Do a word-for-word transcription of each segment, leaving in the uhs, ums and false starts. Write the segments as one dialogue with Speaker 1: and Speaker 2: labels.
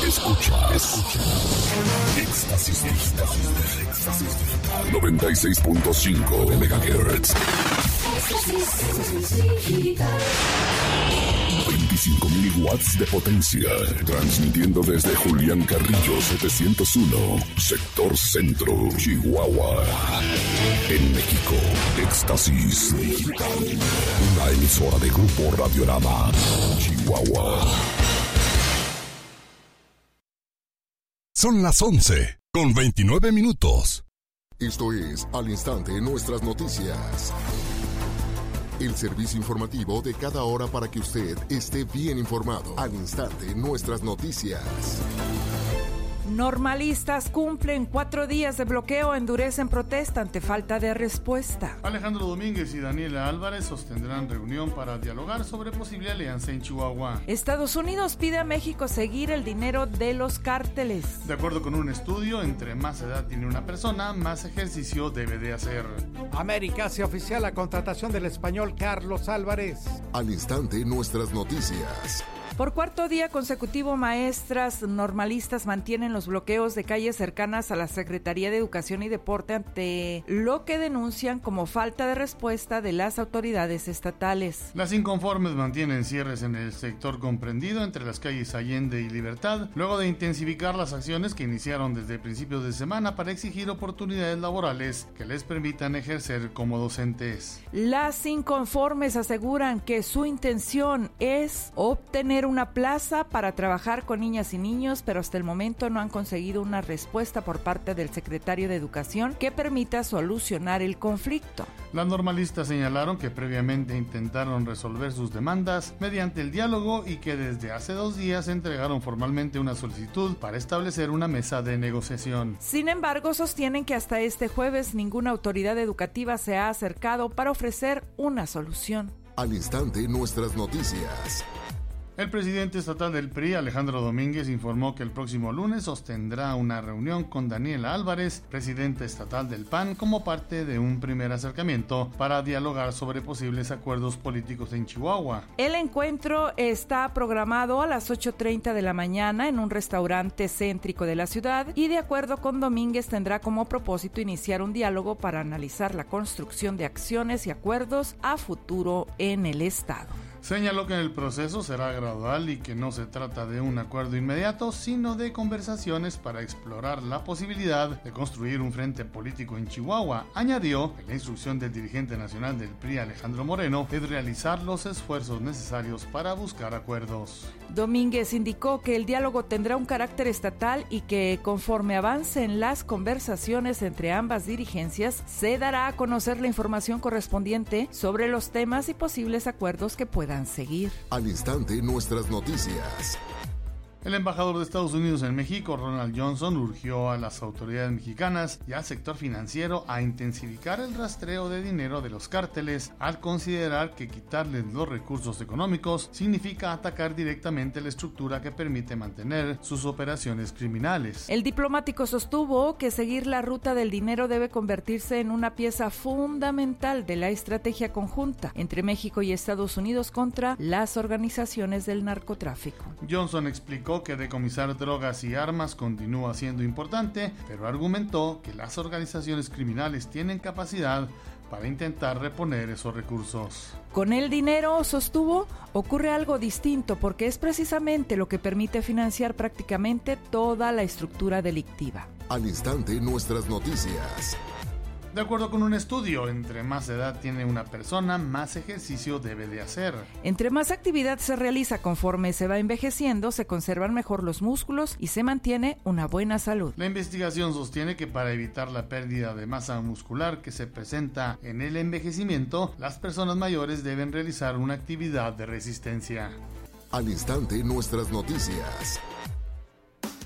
Speaker 1: Escucha, escucha. Éxtasis Digital. Éxtasis Digital. noventa y seis punto cinco de megahertz. veinticinco mil watts de potencia. Transmitiendo desde Julián Carrillo setecientos uno, sector centro, Chihuahua. En México, Éxtasis Digital. Una emisora de Grupo Radiorama, Chihuahua. Son las once, con veintinueve minutos.
Speaker 2: Esto es Al Instante Nuestras Noticias. El servicio informativo de cada hora para que usted esté bien informado. Al Instante Nuestras Noticias.
Speaker 3: Normalistas cumplen cuatro días de bloqueo, endurecen protesta ante falta de respuesta.
Speaker 4: Alejandro Domínguez y Daniela Álvarez sostendrán reunión para dialogar sobre posible alianza en Chihuahua.
Speaker 3: Estados Unidos pide a México seguir el dinero de los cárteles.
Speaker 4: De acuerdo con un estudio, entre más edad tiene una persona, más ejercicio debe de hacer.
Speaker 5: América hace oficial la contratación del español Carlos Álvarez.
Speaker 2: Al Instante Nuestras Noticias.
Speaker 3: Por cuarto día consecutivo, maestras normalistas mantienen los bloqueos de calles cercanas a la Secretaría de Educación y Deporte ante lo que denuncian como falta de respuesta de las autoridades estatales.
Speaker 4: Las inconformes mantienen cierres en el sector comprendido entre las calles Allende y Libertad, luego de intensificar las acciones que iniciaron desde principios de semana para exigir oportunidades laborales que les permitan ejercer como docentes.
Speaker 3: Las inconformes aseguran que su intención es obtener una plaza para trabajar con niñas y niños, pero hasta el momento no han conseguido una respuesta por parte del secretario de Educación que permita solucionar el conflicto.
Speaker 4: Las normalistas señalaron que previamente intentaron resolver sus demandas mediante el diálogo y que desde hace dos días entregaron formalmente una solicitud para establecer una mesa de negociación.
Speaker 3: Sin embargo, sostienen que hasta este jueves ninguna autoridad educativa se ha acercado para ofrecer una solución.
Speaker 2: Al Instante Nuestras Noticias.
Speaker 4: El presidente estatal del P R I, Alejandro Domínguez, informó que el próximo lunes sostendrá una reunión con Daniela Álvarez, presidenta estatal del P A N, como parte de un primer acercamiento para dialogar sobre posibles acuerdos políticos en Chihuahua.
Speaker 3: El encuentro está programado a las ocho treinta de la mañana en un restaurante céntrico de la ciudad y, de acuerdo con Domínguez, tendrá como propósito iniciar un diálogo para analizar la construcción de acciones y acuerdos a futuro en el estado.
Speaker 4: Señaló que el proceso será gradual y que no se trata de un acuerdo inmediato, sino de conversaciones para explorar la posibilidad de construir un frente político en Chihuahua. Añadió que la instrucción del dirigente nacional del P R I, Alejandro Moreno, es realizar los esfuerzos necesarios para buscar acuerdos.
Speaker 3: Domínguez indicó que el diálogo tendrá un carácter estatal y que, conforme avancen las conversaciones entre ambas dirigencias, se dará a conocer la información correspondiente sobre los temas y posibles acuerdos que puedan seguir.
Speaker 2: Al Instante Nuestras Noticias.
Speaker 4: El embajador de Estados Unidos en México, Ronald Johnson, urgió a las autoridades mexicanas y al sector financiero a intensificar el rastreo de dinero de los cárteles, al considerar que quitarles los recursos económicos significa atacar directamente la estructura que permite mantener sus operaciones criminales.
Speaker 3: El diplomático sostuvo que seguir la ruta del dinero debe convertirse en una pieza fundamental de la estrategia conjunta entre México y Estados Unidos contra las organizaciones del narcotráfico.
Speaker 4: Johnson explicó que decomisar drogas y armas continúa siendo importante, pero argumentó que las organizaciones criminales tienen capacidad para intentar reponer esos recursos.
Speaker 3: Con el dinero, sostuvo, ocurre algo distinto porque es precisamente lo que permite financiar prácticamente toda la estructura delictiva.
Speaker 2: Al Instante Nuestras Noticias.
Speaker 4: De acuerdo con un estudio, entre más edad tiene una persona, más ejercicio debe de hacer.
Speaker 3: Entre más actividad se realiza conforme se va envejeciendo, se conservan mejor los músculos y se mantiene una buena salud.
Speaker 4: La investigación sostiene que para evitar la pérdida de masa muscular que se presenta en el envejecimiento, las personas mayores deben realizar una actividad de resistencia.
Speaker 2: Al Instante Nuestras Noticias.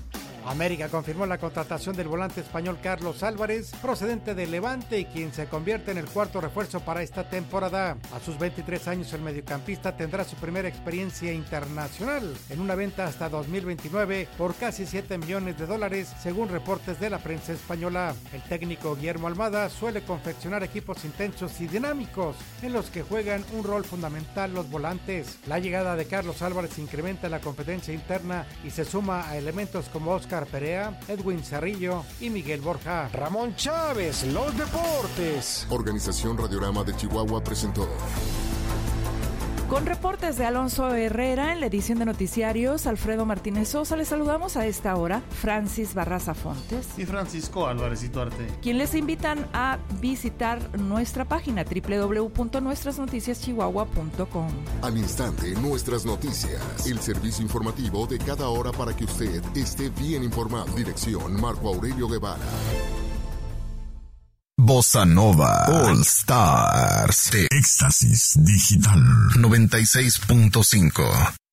Speaker 5: América confirmó la contratación del volante español Carlos Álvarez, procedente de Levante y quien se convierte en el cuarto refuerzo para esta temporada. A sus veintitrés años el mediocampista tendrá su primera experiencia internacional en una venta hasta dos mil veintinueve por casi siete millones de dólares, según reportes de la prensa española. El técnico Guillermo Almada suele confeccionar equipos intensos y dinámicos en los que juegan un rol fundamental los volantes. La llegada de Carlos Álvarez incrementa la competencia interna y se suma a elementos como Óscar Perea, Edwin Cerrillo y Miguel Borja.
Speaker 6: Ramón Chávez, los deportes.
Speaker 2: Organización Radiorama de Chihuahua presentó.
Speaker 3: Con reportes de Alonso Herrera en la edición de noticiarios, Alfredo Martínez Sosa, les saludamos a esta hora, Francis Barraza Fontes
Speaker 4: y Francisco Álvarez Ituarte,
Speaker 3: quien les invitan a visitar nuestra página doble u doble u doble u punto nuestras noticias chihuahua punto com.
Speaker 2: Al instante, nuestras noticias, el servicio informativo de cada hora para que usted esté bien informado. Dirección Marco Aurelio Guevara.
Speaker 1: Bossa Nova All Stars de Éxtasis Digital noventa y seis punto cinco.